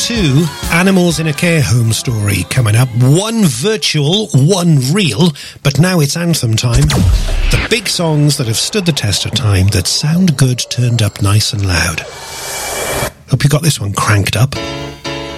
2 Animals in a Care Home story coming up. One virtual, one real, but now it's anthem time. The big songs that have stood the test of time, that sound good turned up nice and loud. Hope you got this one cranked up.